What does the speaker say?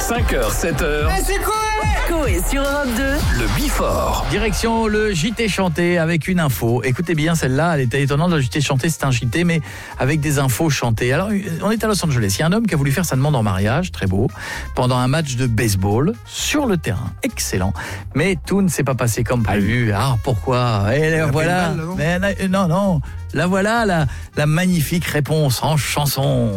5h, 7h. C'est quoi? Coé sur Europe 2. Le Before. Direction le JT chanté avec une info. Écoutez bien celle-là, elle était étonnante. Le JT chanté, c'est un JT, mais avec des infos chantées. Alors, on est à Los Angeles. Il y a un homme qui a voulu faire sa demande en mariage, très beau, pendant un match de baseball sur le terrain. Excellent. Mais tout ne s'est pas passé comme prévu. Ah, pourquoi? Et voilà. Balle, là, non Non. La voilà, la magnifique réponse en chanson.